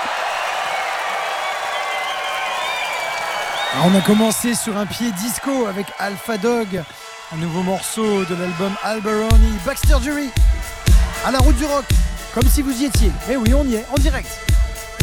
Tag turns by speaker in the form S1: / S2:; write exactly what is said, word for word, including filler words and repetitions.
S1: Alors on a commencé sur un pied disco avec Alpha Dog, un nouveau morceau de l'album Alberoni, Baxter Jury, à la route du rock, comme si vous y étiez. Mais oui, on y est, en direct.